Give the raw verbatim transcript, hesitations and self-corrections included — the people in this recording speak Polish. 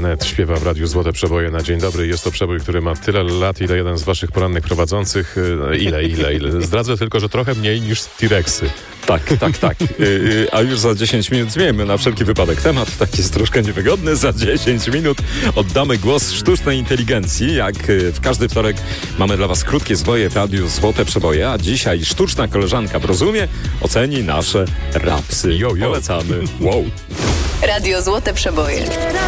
Anet śpiewa w Radiu Złote Przeboje na dzień dobry. Jest to przebój, który ma tyle lat, ile jeden z waszych porannych prowadzących. Ile, ile, ile? Zdradzę tylko, że trochę mniej niż T-Rexy. Tak, tak, tak. Yy, a już za dziesięć minut zmienimy na wszelki wypadek temat. Tak jest troszkę niewygodny. Za dziesięć minut oddamy głos sztucznej inteligencji. Jak w każdy wtorek mamy dla was krótkie zwoje w Radiu Złote Przeboje, a dzisiaj sztuczna koleżanka w rozumie oceni nasze rapsy. Jo, jo. Polecamy. Wow. Radio Złote Przeboje.